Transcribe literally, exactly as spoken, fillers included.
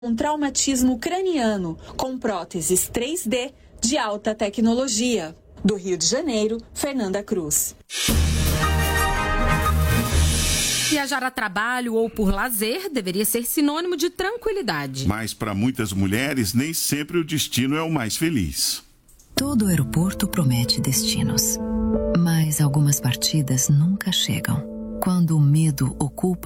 Um traumatismo craniano com próteses três D de alta tecnologia. Do Rio de Janeiro, Fernanda Cruz. Viajar a trabalho ou por lazer deveria ser sinônimo de tranquilidade. Mas para muitas mulheres, nem sempre o destino é o mais feliz. Todo aeroporto promete destinos, mas algumas partidas nunca chegam. Quando o medo ocupa